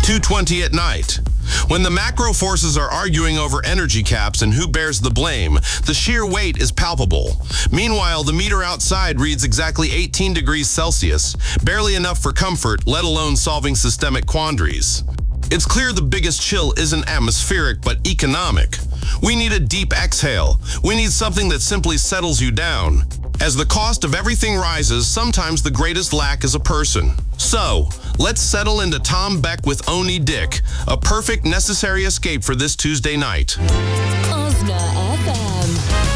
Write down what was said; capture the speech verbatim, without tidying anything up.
two twenty at night. When the macro forces are arguing over energy caps and who bears the blame, the sheer weight is palpable. Meanwhile, the meter outside reads exactly eighteen degrees Celsius, barely enough for comfort, let alone solving systemic quandaries. It's clear the biggest chill isn't atmospheric, but economic. We need a deep exhale. We need something that simply settles you down. As the cost of everything rises, sometimes the greatest lack is a person. So, let's settle into Tom Beck with Oni Dick, a perfect necessary escape for this Tuesday night. Osna